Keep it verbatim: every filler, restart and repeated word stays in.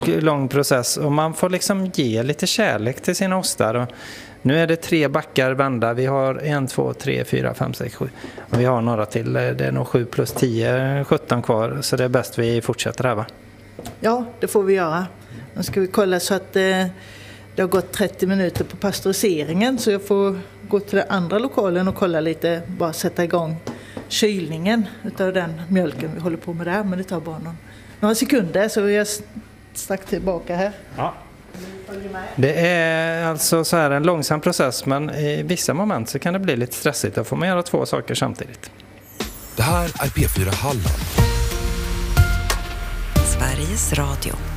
lång process och man får liksom ge lite kärlek till sina ostar. Och nu är det tre backar vända. Vi har en, två, tre, fyra, fem, sex, sju. Och vi har några till. Det är nog sju plus tio, sjutton kvar. Så det är bäst vi fortsätter här, va? Ja, det får vi göra. Nu ska vi kolla så att eh, det har gått trettio minuter på pastöriseringen. Så jag får gå till den andra lokalen och kolla lite. Bara sätta igång kylningen utav den mjölken vi håller på med där. Men det tar bara någon, några sekunder så vi är strax tillbaka här. Ja. Det är alltså så här en långsam process, men i vissa moment så kan det bli lite stressigt. Då får man göra två saker samtidigt. Det här är P fyra Halland. Sveriges Radio.